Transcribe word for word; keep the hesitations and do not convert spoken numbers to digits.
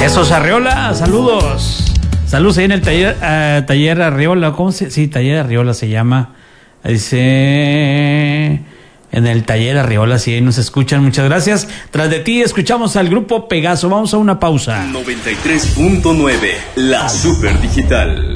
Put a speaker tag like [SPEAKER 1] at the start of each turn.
[SPEAKER 1] Esos Arriola, saludos. Saludos ahí en el taller, uh, taller Arriola, ¿cómo se? Sí, taller Arriola se llama. Dice en el taller Arriola, sí, ahí nos escuchan, muchas gracias. Tras de ti escuchamos al grupo Pegaso, vamos a una pausa.
[SPEAKER 2] noventa y tres punto nueve, la Super Digital.